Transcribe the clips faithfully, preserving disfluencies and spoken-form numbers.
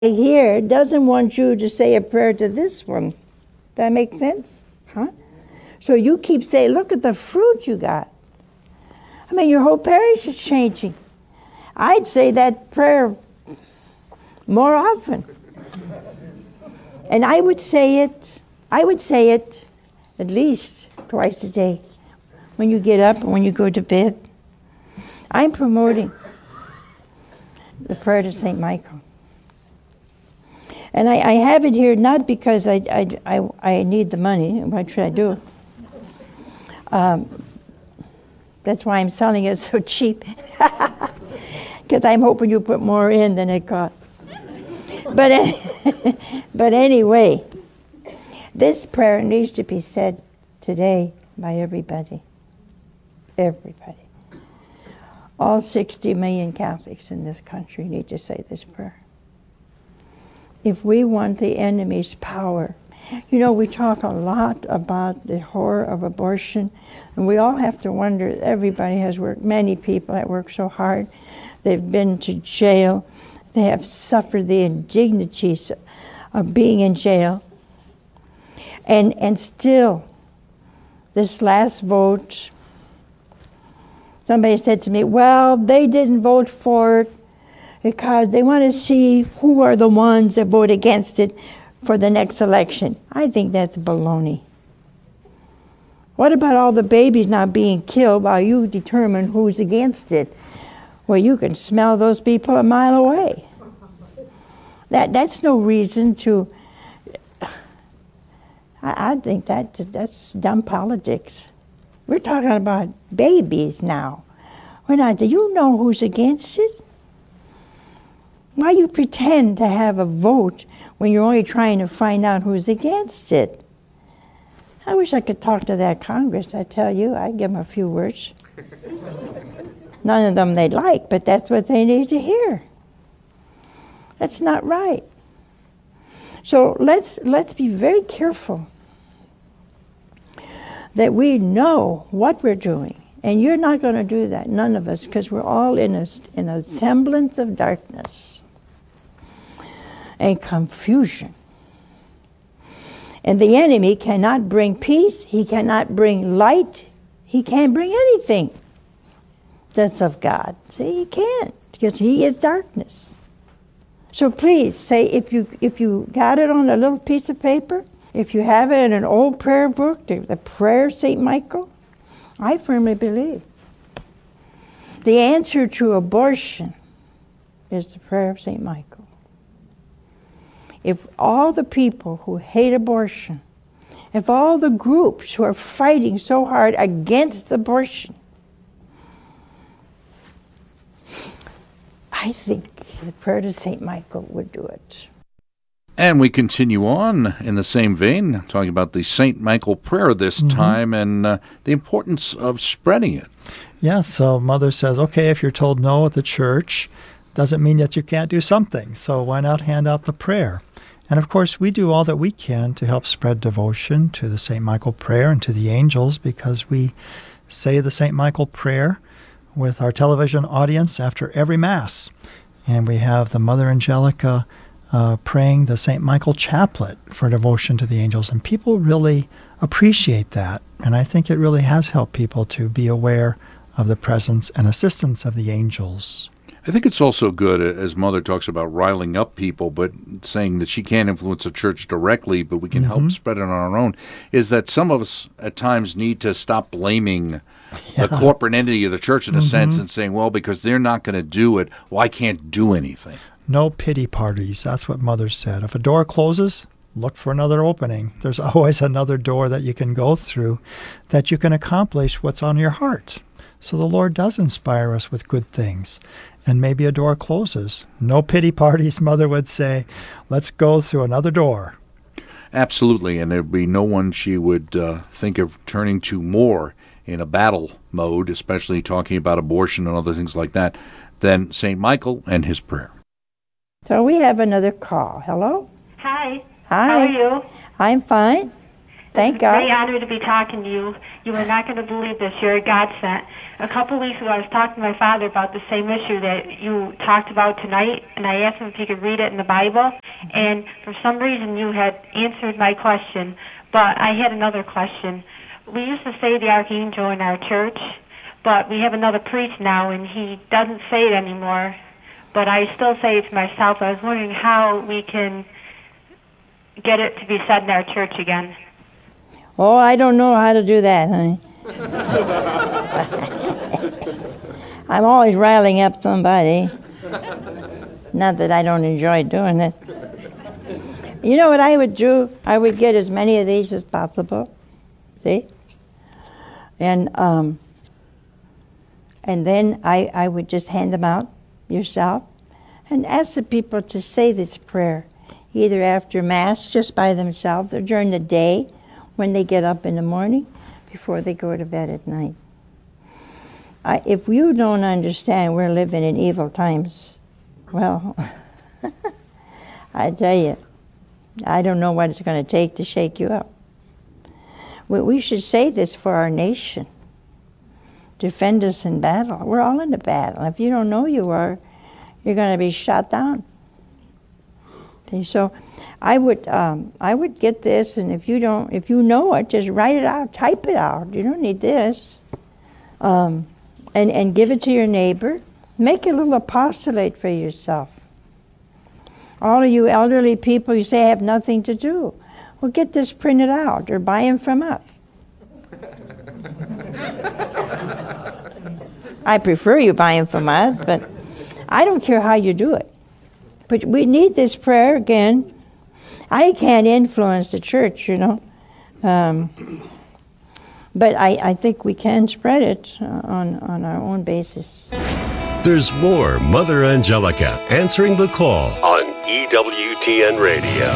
here doesn't want you to say a prayer to this one. That makes sense? Huh? So you keep saying, look at the fruit you got. I mean, your whole parish is changing. I'd say that prayer more often. And I would say it, I would say it at least twice a day. When you get up and when you go to bed. I'm promoting the prayer to Saint Michael. And I, I have it here not because I, I, I, I need the money. What should I do? Um, that's why I'm selling it so cheap. Because I'm hoping you put more in than it cost. But, but anyway, this prayer needs to be said today by everybody. Everybody. All sixty million Catholics in this country need to say this prayer. If we want the enemy's power, you know, we talk a lot about the horror of abortion, and we all have to wonder, everybody has worked, many people have worked so hard, they've been to jail, they have suffered the indignities of being in jail, and and still, this last vote, somebody said to me, well, they didn't vote for it because they want to see who are the ones that vote against it for the next election. I think that's baloney. What about all the babies not being killed while you determine who's against it? Well, you can smell those people a mile away. That That's no reason to... I, I think that, that's dumb politics. We're talking about babies now. We're not, do you know who's against it? Why you pretend to have a vote when you're only trying to find out who's against it? I wish I could talk to that Congress, I tell you. I'd give them a few words. None of them they'd like, but that's what they need to hear. That's not right. So let's let's be very careful that we know what we're doing. And you're not going to do that, none of us, because we're all in a, in a semblance of darkness and confusion. And the enemy cannot bring peace, he cannot bring light, he can't bring anything that's of God. See, he can't, because he is darkness. So please say, if you if you got it on a little piece of paper, if you have it in an old prayer book, the, the prayer of Saint Michael, I firmly believe the answer to abortion is the prayer of Saint Michael. If all the people who hate abortion, if all the groups who are fighting so hard against abortion, I think the prayer to Saint Michael would do it. And we continue on in the same vein, talking about the Saint Michael prayer this mm-hmm. time and uh, the importance of spreading it. Yeah, so Mother says, okay, if you're told no at the church, doesn't mean that you can't do something. So why not hand out the prayer? And of course, we do all that we can to help spread devotion to the Saint Michael prayer and to the angels, because we say the Saint Michael prayer with our television audience after every Mass. And we have the Mother Angelica uh, praying the Saint Michael chaplet for devotion to the angels. And people really appreciate that. And I think it really has helped people to be aware of the presence and assistance of the angels. I think it's also good, as Mother talks about riling up people, but saying that she can't influence the church directly, but we can mm-hmm. help spread it on our own, is that some of us at times need to stop blaming yeah. the corporate entity of the church in a mm-hmm. sense and saying, well, because they're not going to do it, well, I can't do anything. No pity parties. That's what Mother said. If a door closes, look for another opening. There's always another door that you can go through that you can accomplish what's on your heart. So the Lord does inspire us with good things. And maybe a door closes. No pity parties, Mother would say. Let's go through another door. Absolutely, and there'd be no one she would uh, think of turning to more in a battle mode, especially talking about abortion and other things like that, than Saint Michael and his prayer. So we have another call. Hello? Hi. Hi. How are you? I'm fine. Thank It's a great God. honor to be talking to you. You are not going to believe this. You're a godsend. A couple weeks ago, I was talking to my father about the same issue that you talked about tonight, and I asked him if he could read it in the Bible, and for some reason you had answered my question, but I had another question. We used to say the Archangel in our church, but we have another priest now, and he doesn't say it anymore, but I still say it to myself. I was wondering how we can get it to be said in our church again. Oh, I don't know how to do that, honey. I'm always riling up somebody. Not that I don't enjoy doing it. You know what I would do? I would get as many of these as possible. See? And um, and then I, I would just hand them out yourself and ask the people to say this prayer, either after Mass, just by themselves, or during the day when they get up in the morning, before they go to bed at night. I, if you don't understand we're living in evil times, well, I tell you, I don't know what it's going to take to shake you up. We, we should say this for our nation. Defend us in battle. We're all in a battle. If you don't know you are, you're going to be shot down. Okay, so I would um, I would get this, and if you don't, if you know it, just write it out, type it out. You don't need this, um, and and give it to your neighbor. Make a little apostolate for yourself. All of you elderly people, you say I have nothing to do. Well, get this printed out or buy them from us. I prefer you buy them from us, but I don't care how you do it. But we need this prayer again. I can't influence the church, you know. Um, but I, I think we can spread it uh, on, on our own basis. There's more Mother Angelica answering the call on E W T N Radio.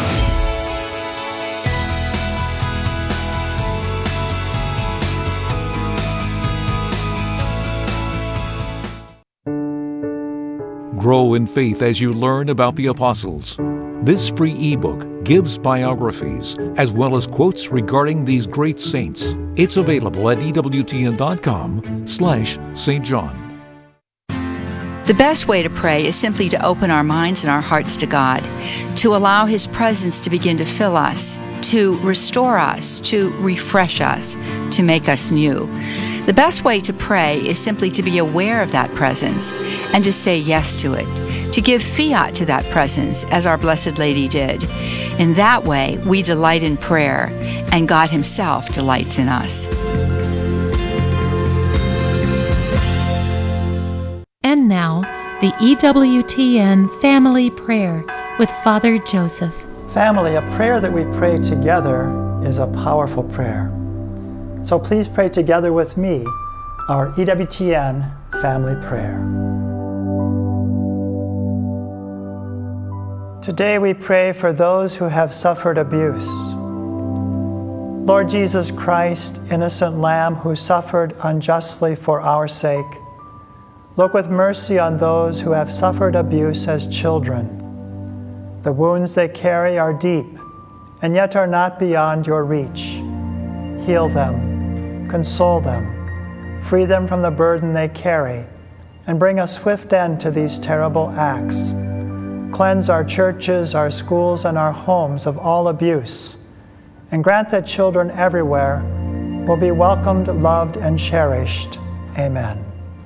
Grow in faith as you learn about the apostles. This free ebook gives biographies as well as quotes regarding these great saints. It's available at ewtn.com slash Saint John. The best way to pray is simply to open our minds and our hearts to God, to allow His presence to begin to fill us, to restore us, to refresh us, to make us new. The best way to pray is simply to be aware of that presence and to say yes to it, to give fiat to that presence as our Blessed Lady did. In that way, we delight in prayer, and God Himself delights in us. And now, the E W T N Family Prayer with Father Joseph. Family, a prayer that we pray together is a powerful prayer. So please pray together with me our E W T N Family Prayer. Today we pray for those who have suffered abuse. Lord Jesus Christ, innocent Lamb who suffered unjustly for our sake, look with mercy on those who have suffered abuse as children. The wounds they carry are deep and yet are not beyond your reach. Heal them, console them, free them from the burden they carry, and bring a swift end to these terrible acts. Cleanse our churches, our schools, and our homes of all abuse, and grant that children everywhere will be welcomed, loved, and cherished. Amen.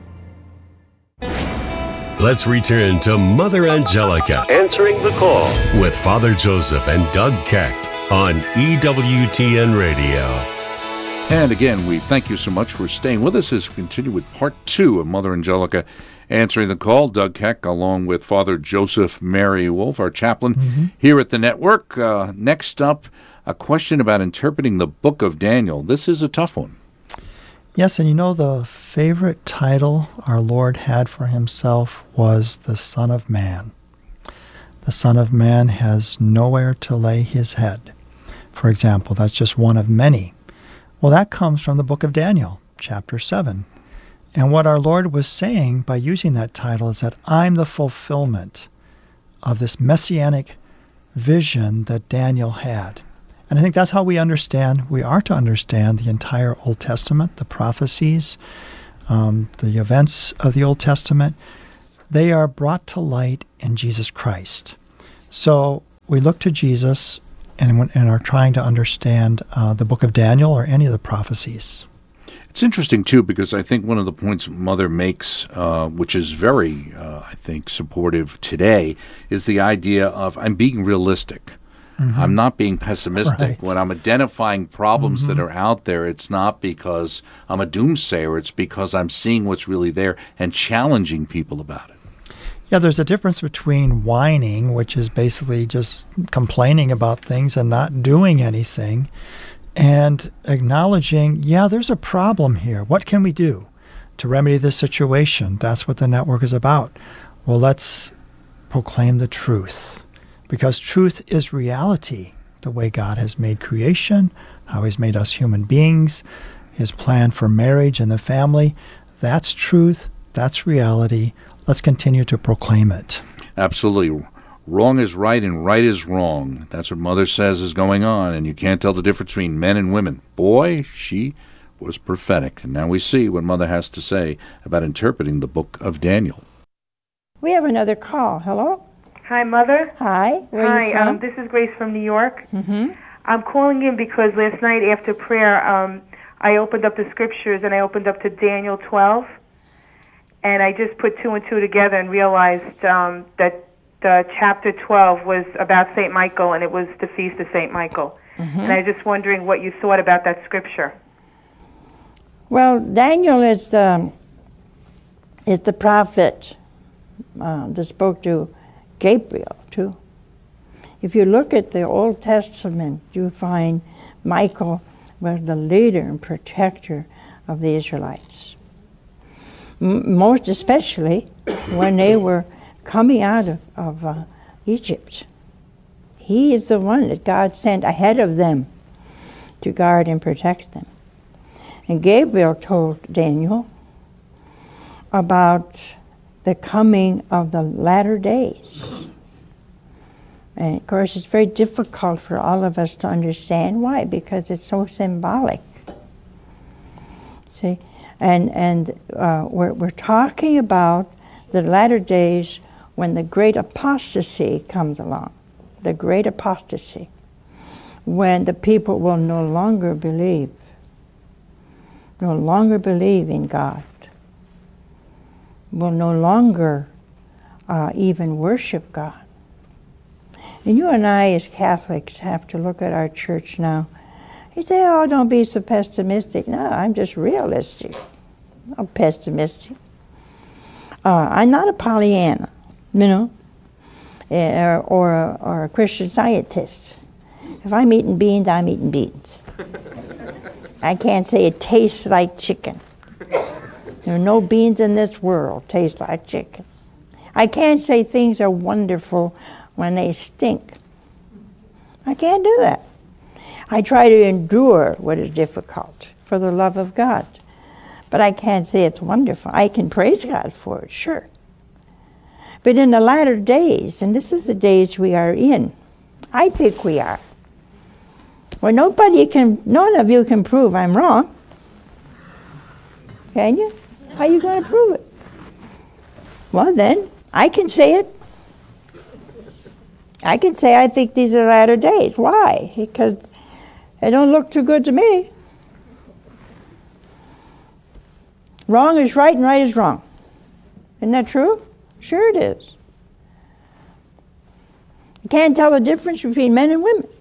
Let's return to Mother Angelica answering the call with Father Joseph and Doug Kecht on E W T N Radio. And again, we thank you so much for staying with us as we continue with part two of Mother Angelica answering the call. Doug Keck, along with Father Joseph Mary Wolf, our chaplain mm-hmm. here at the network. Uh, next up, a question about interpreting the book of Daniel. This is a tough one. Yes, and you know the favorite title our Lord had for Himself was the Son of Man. The Son of Man has nowhere to lay His head. For example, that's just one of many. Well, that comes from the book of Daniel, chapter seven. And what our Lord was saying by using that title is that I'm the fulfillment of this messianic vision that Daniel had. And I think that's how we understand, we are to understand the entire Old Testament, the prophecies, um, the events of the Old Testament. They are brought to light in Jesus Christ. So we look to Jesus and, and are trying to understand uh, the book of Daniel or any of the prophecies. It's interesting, too, because I think one of the points Mother makes, uh, which is very, uh, I think, supportive today, is the idea of I'm being realistic. Mm-hmm. I'm not being pessimistic. Right. When I'm identifying problems Mm-hmm. that are out there, it's not because I'm a doomsayer. It's because I'm seeing what's really there and challenging people about it. Yeah, there's a difference between whining, which is basically just complaining about things and not doing anything, and acknowledging, yeah, there's a problem here. What can we do to remedy this situation? That's what the network is about. Well, let's proclaim the truth, because truth is reality, the way God has made creation, how he's made us human beings, his plan for marriage and the family. That's truth. That's reality. Let's continue to proclaim it. Absolutely. Wrong is right and right is wrong. That's what Mother says is going on, and you can't tell the difference between men and women. Boy, she was prophetic. And now we see what Mother has to say about interpreting the book of Daniel. We have another call. Hello? Hi, Mother. Hi. Where are Hi, you from? um, this is Grace from New York. Mm-hmm. I'm calling in because last night after prayer, um, I opened up the scriptures and I opened up to Daniel twelve, and I just put two and two together and realized um, that the chapter twelve was about Saint Michael, and it was the feast of Saint Michael. Mm-hmm. And I was just wondering what you thought about that scripture. Well, Daniel is the is the prophet uh, that spoke to Gabriel too. If you look at the Old Testament, you find Michael was the leader and protector of the Israelites. M- most especially when they were coming out of, of uh, Egypt. He is the one that God sent ahead of them to guard and protect them. And Gabriel told Daniel about the coming of the latter days. And of course, it's very difficult for all of us to understand. Why? Because it's so symbolic. See? And and uh, we're, we're talking about the latter days when the great apostasy comes along. The great apostasy. When the people will no longer believe. No longer believe in God. Will no longer uh, even worship God. And you and I as Catholics have to look at our church now. You say, oh, don't be so pessimistic. No, I'm just realistic. I'm pessimistic. Uh, I'm not a Pollyanna, you know, or, or, a, or a Christian Scientist. If I'm eating beans, I'm eating beans. I can't say it tastes like chicken. There are no beans in this world taste like chicken. I can't say things are wonderful when they stink. I can't do that. I try to endure what is difficult for the love of God. But I can't say it's wonderful. I can praise God for it, sure. But in the latter days, and this is the days we are in, I think we are, where nobody can, none of you can prove I'm wrong. Can you? How are you going to prove it? Well then, I can say it. I can say I think these are latter days. Why? Because they don't look too good to me. Wrong is right and right is wrong. Isn't that true? Sure it is. You can't tell the difference between men and women.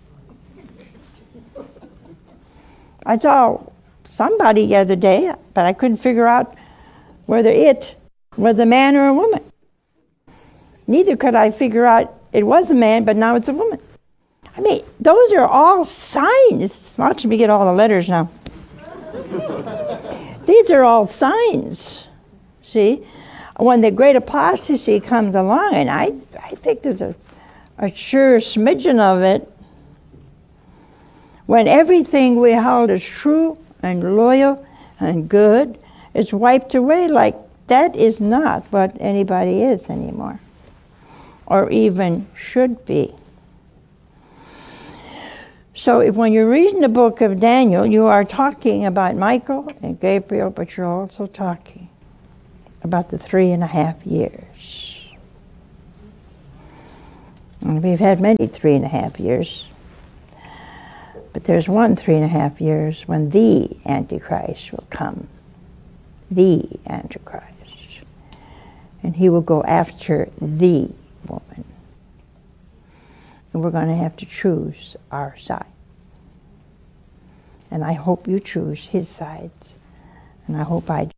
I saw somebody the other day, but I couldn't figure out whether it was a man or a woman. Neither could I figure out it was a man, but now it's a woman. I mean, those are all signs. Watch me get all the letters now. These are all signs. See? When the great apostasy comes along, and I, I think there's a, a sure smidgen of it, when everything we held as true and loyal and good is wiped away, like that is not what anybody is anymore, or even should be. So if when you're reading the book of Daniel, you are talking about Michael and Gabriel, but you're also talking about the three and a half years. And we've had many three and a half years. But there's one three and a half years when the Antichrist will come. The Antichrist. And he will go after the woman. And we're going to have to choose our side. And I hope you choose his side. And I hope I do.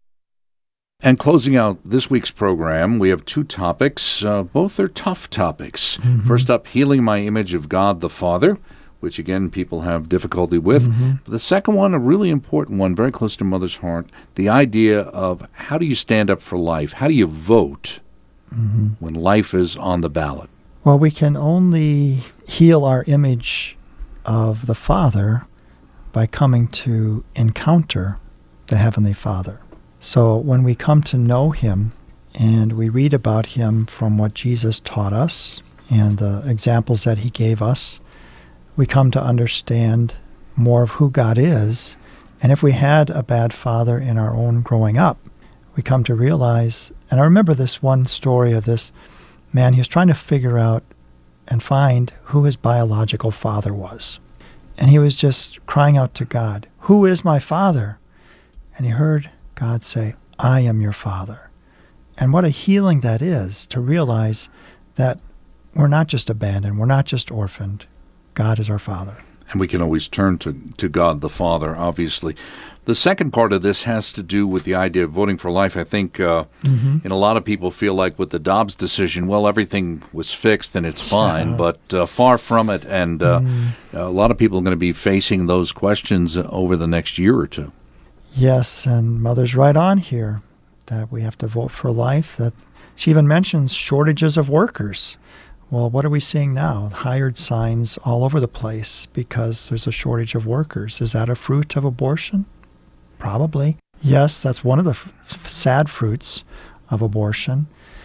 And closing out this week's program, we have two topics. Uh, both are tough topics. Mm-hmm. First up, healing my image of God the Father, which again people have difficulty with. Mm-hmm. But the second one, a really important one, very close to Mother's heart, the idea of how do you stand up for life? How do you vote mm-hmm. when life is on the ballot? Well, we can only heal our image of the Father by coming to encounter the Heavenly Father. So when we come to know him and we read about him from what Jesus taught us and the examples that he gave us, we come to understand more of who God is. And if we had a bad father in our own growing up, we come to realize, and I remember this one story of this man, he was trying to figure out and find who his biological father was. And he was just crying out to God, "Who is my father?" And he heard God say, "I am your father." And what a healing that is to realize that we're not just abandoned, we're not just orphaned. God is our Father. And we can always turn to, to God the Father, obviously. The second part of this has to do with the idea of voting for life. I think uh, mm-hmm. and a lot of people feel like with the Dobbs decision, well, everything was fixed and it's fine, yeah. but uh, far from it. And uh, mm. a lot of people are going to be facing those questions over the next year or two. Yes, and Mother's right on here, that we have to vote for life. That she even mentions shortages of workers. Well, what are we seeing now? Hired signs all over the place because there's a shortage of workers. Is that a fruit of abortion? Probably. Yes, that's one of the f- sad fruits of abortion.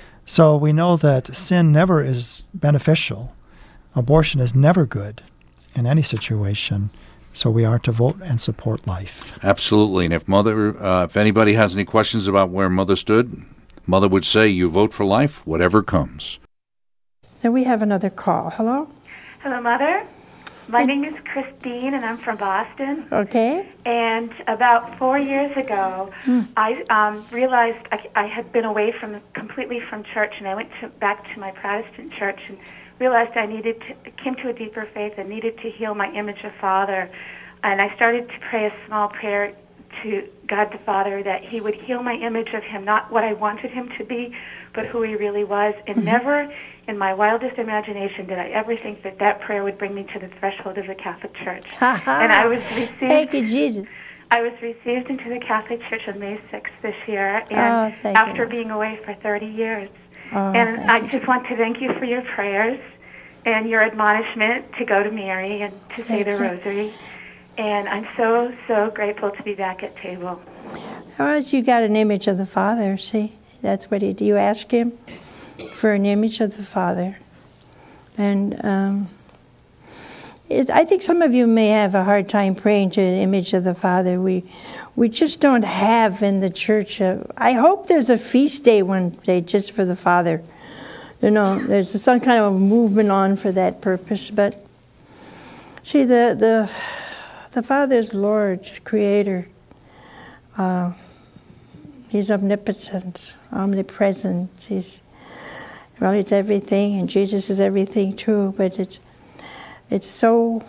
So we know that sin never is beneficial. Abortion is never good in any situation. So we are to vote and support life. Absolutely. And if Mother, uh, if anybody has any questions about where Mother stood, Mother would say, you vote for life, whatever comes. Then we have another call. Hello? Hello, Mother. My name is Christine, and I'm from Boston. Okay. And about four years ago, hmm. I um, realized I, I had been away from completely from church, and I went to, back to my Protestant church and realized I needed to, came to a deeper faith and needed to heal my image of Father. And I started to pray a small prayer to God the Father that he would heal my image of him, not what I wanted him to be, but who he really was. And mm-hmm. never in my wildest imagination did I ever think that that prayer would bring me to the threshold of the Catholic Church. And I was received. Thank you, Jesus. I was received into the Catholic Church on May sixth this year, and oh, after you. being away for thirty years. Oh, and I you. just want to thank you for your prayers and your admonishment to go to Mary and to say thank the you. Rosary. And I'm so, so grateful to be back at table. Well, you got an image of the Father, see? That's what he do. You ask him for an image of the Father. And um, it, I think some of you may have a hard time praying to an image of the Father. We we just don't have in the church. A, I hope there's a feast day one day just for the Father. You know, there's some kind of a movement on for that purpose. But see, the the the Father's Lord, Creator. Uh, he's omnipotent, omnipresent. He's well, it's everything, and Jesus is everything too. But it's it's so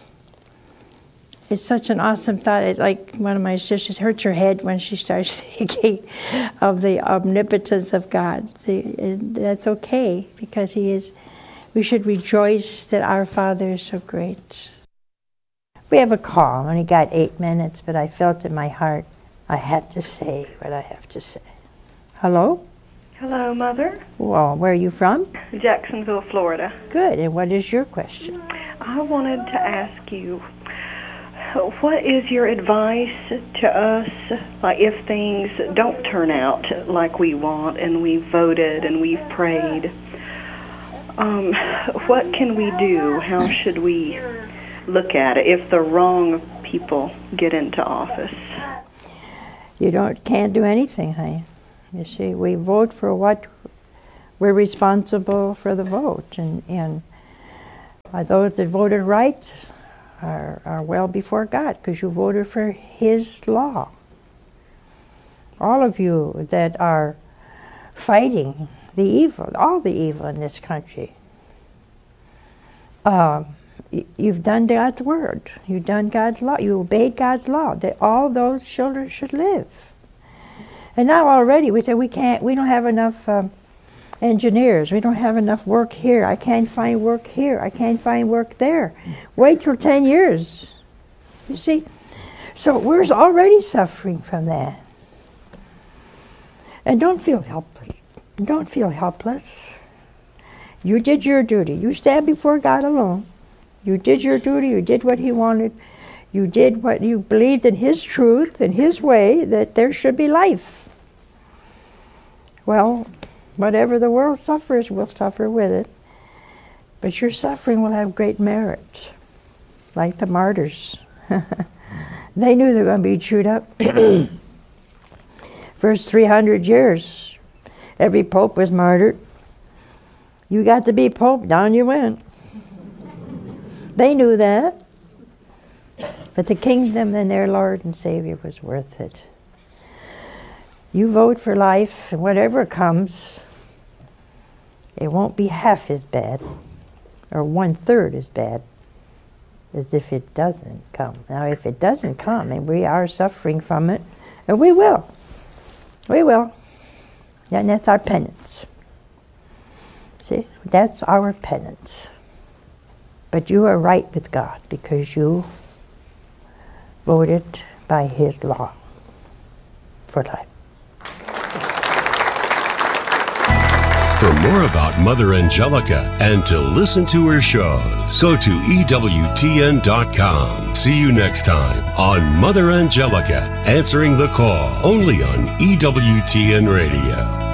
it's such an awesome thought. It, like one of my sisters hurts her head when she starts thinking of the omnipotence of God. The, and that's okay because He is. We should rejoice that our Father is so great. We have a call. I only got eight minutes, but I felt in my heart I had to say what I have to say. Hello? Hello, Mother. Well, where are you from? Jacksonville, Florida. Good. And what is your question? I wanted to ask you, what is your advice to us, like if things don't turn out like we want and we've voted and we've prayed? Um, what can we do? How should we look at it if the wrong people get into office? You don't can't do anything, honey. You see, we vote for what we're responsible for the vote, and and uh, those that voted right are are well before God because you voted for His law. All of you that are fighting the evil, all the evil in this country, uh, y- you've done God's word. You've done God's law. You obeyed God's law that all those children should live. And now already we say we can't. We don't have enough um, engineers. We don't have enough work here. I can't find work here. I can't find work there. Wait till ten years. You see, so we're already suffering from that. And don't feel helpless. Don't feel helpless. You did your duty. You stand before God alone. You did your duty. You did what He wanted. You did what you believed in His truth and His way, that there should be life. Well, whatever the world suffers, we'll suffer with it. But your suffering will have great merit, like the martyrs. They knew they were going to be chewed up. First three hundred years, every pope was martyred. You got to be pope, down you went. They knew that. But the kingdom and their Lord and Savior was worth it. You vote for life, and whatever comes, it won't be half as bad, or one-third as bad, as if it doesn't come. Now, if it doesn't come, and we are suffering from it, and we will, we will, and that's our penance. See, that's our penance. But you are right with God, because you voted by His law for life. For more about Mother Angelica and to listen to her shows, go to E W T N dot com. See you next time on Mother Angelica, Answering the Call, only on E W T N Radio.